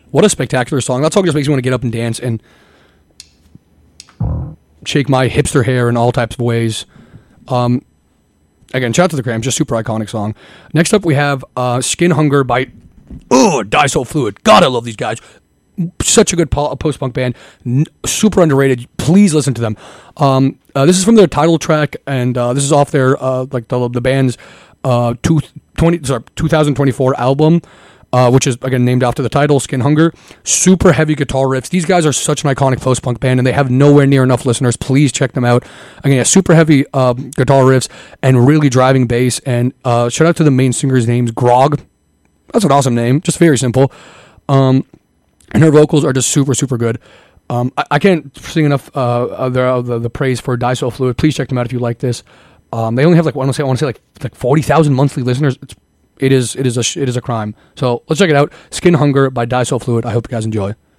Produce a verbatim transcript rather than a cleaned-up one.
What a spectacular song. That song just makes me want to get up and dance and shake my hipster hair in all types of ways. Um, again, shout out to the Cramps, just super iconic song. Next up, we have uh, Skin Hunger by oh, Die So Fluid. God, I love these guys. Such a good po- post-punk band. N- super underrated. Please listen to them. Um, uh, this is from their title track, and uh, this is off their uh, like the, the band's uh, two, twenty, sorry, twenty twenty-four album. Uh, which is, again, named after the title, Skin Hunger. Super heavy guitar riffs. These guys are such an iconic post-punk band, and they have nowhere near enough listeners. Please check them out. Again, yeah, super heavy um, guitar riffs and really driving bass. And uh, shout out to the main singer's name's Grog. That's an awesome name. Just very simple. Um, and her vocals are just super, super good. Um, I, I can't sing enough uh, the, the the praise for Die So Fluid. Please check them out if you like this. Um, they only have, like, I want to say, I want to say like, like forty thousand monthly listeners. It's It is it is a it is a crime. So let's check it out. Skin Hunger by Die So Fluid. I hope you guys enjoy.